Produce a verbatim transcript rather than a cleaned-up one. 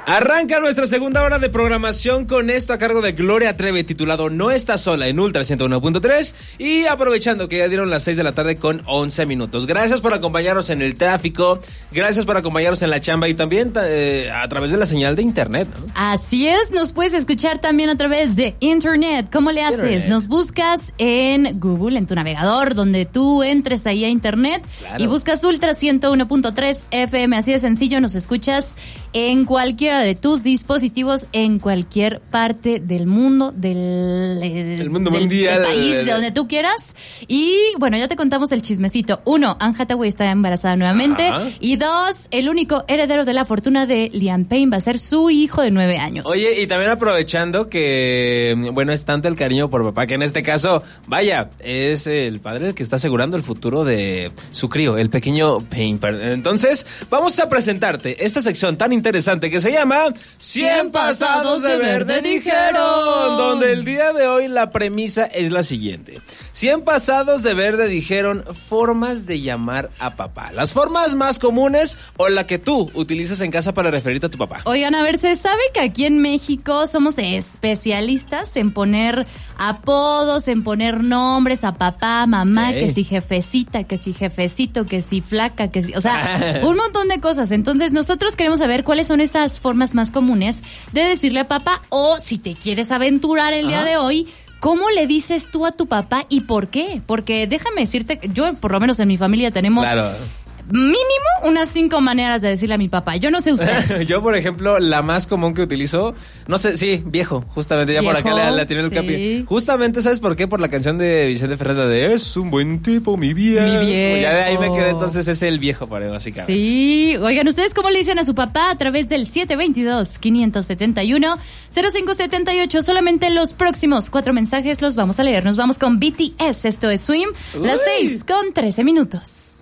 Arranca nuestra segunda hora de programación con esto a cargo de Gloria Trevi, titulado No Estás Sola en Ultra ciento uno punto tres, y aprovechando que ya dieron las seis de la tarde con once minutos. Gracias por acompañarnos en el tráfico, gracias por acompañarnos en la chamba y también eh, a través de la señal de internet, ¿no? Así es, nos puedes escuchar también a través de internet. ¿Cómo le haces? Internet. Nos buscas en Google, en tu navegador, donde tú entres ahí a internet, claro, y buscas Ultra ciento uno punto tres F M, así de sencillo, nos escuchas en cualquier de tus dispositivos en cualquier parte del mundo, del, eh, el mundo del, mundial, del país, de, de donde tú quieras. Y bueno, ya te contamos el chismecito. Uno, Anne Hathaway está embarazada nuevamente. Ajá. Y dos, el único heredero de la fortuna de Liam Payne va a ser su hijo de nueve años. Oye, y también aprovechando que, bueno, es tanto el cariño por papá que en este caso, vaya, es el padre el que está asegurando el futuro de su crío, el pequeño Payne. Entonces, vamos a presentarte esta sección tan interesante que se llama cien pasados de verde dijeron, donde el día de hoy la premisa es la siguiente. cien pasados de verde dijeron formas de llamar a papá. Las formas más comunes o la que tú utilizas en casa para referirte a tu papá. Oigan, a ver, se sabe que aquí en México somos especialistas en poner apodos, en poner nombres a papá, mamá, hey, que si jefecita, que si jefecito, que si flaca, que si, o sea, un montón de cosas. Entonces nosotros queremos saber cuáles son esas formas más comunes de decirle a papá, o si te quieres aventurar el Ajá. día de hoy, ¿cómo le dices tú a tu papá y por qué? Porque déjame decirte, yo por lo menos en mi familia tenemos... Claro. Mínimo unas cinco maneras de decirle a mi papá. Yo no sé ustedes. Yo, por ejemplo, la más común que utilizo, no sé, sí, viejo, justamente, ya viejo, por acá la, la tiene el sí. capi. Justamente, ¿sabes por qué? Por la canción de Vicente Fernández de Es un buen tipo, mi viejo. Mi viejo. Ya de ahí me quedé, entonces es el viejo, por básicamente. Sí, oigan, ¿ustedes cómo le dicen a su papá? A través del siete dos dos, cinco siete uno, cero cinco siete ocho. Solamente los próximos cuatro mensajes los vamos a leer. Nos vamos con B T S, esto es Swim, Uy. Las seis con trece minutos.